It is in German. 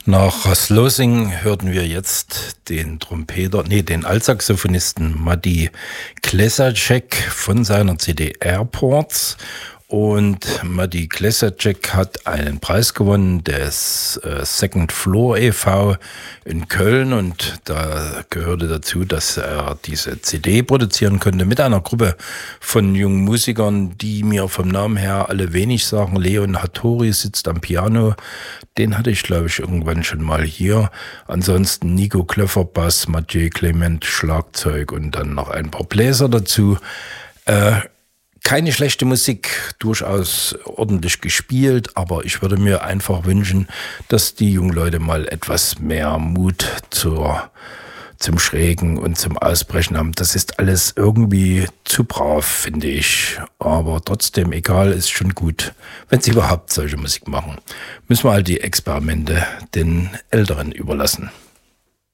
Nach Russ Losing hörten wir jetzt den Altsaxophonisten Matti Kleczacek von seiner CD Airports. Und Matti Kleczacek hat einen Preis gewonnen des Second Floor e.V. in Köln, und da gehörte dazu, dass er diese CD produzieren konnte mit einer Gruppe von jungen Musikern, die mir vom Namen her alle wenig sagen. Leon Hattori sitzt am Piano, den hatte ich, glaube ich, irgendwann schon mal hier. Ansonsten Nico Klöffer Bass, Mathieu Clement Schlagzeug und dann noch ein paar Bläser dazu. Keine schlechte Musik, durchaus ordentlich gespielt, aber ich würde mir einfach wünschen, dass die jungen Leute mal etwas mehr Mut zum Schrägen und zum Ausbrechen haben. Das ist alles irgendwie zu brav, finde ich. Aber trotzdem, egal, ist schon gut, wenn sie überhaupt solche Musik machen. Müssen wir halt die Experimente den Älteren überlassen.